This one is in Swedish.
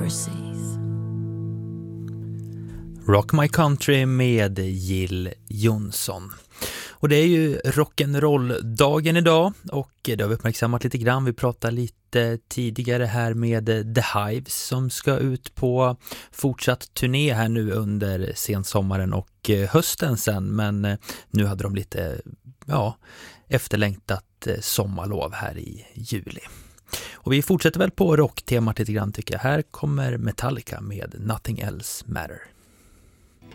overseas. Rock My Country med Jill Johnson. Och det är ju rock'n'roll-dagen idag och det har vi uppmärksammat lite grann. Vi pratade lite tidigare här med The Hives som ska ut på fortsatt turné här nu under sensommaren och hösten sen. Men nu hade de lite efterlängtat sommarlov här i juli. Och vi fortsätter väl på rocktemat lite grann tycker jag. Här kommer Metallica med Nothing Else Matter.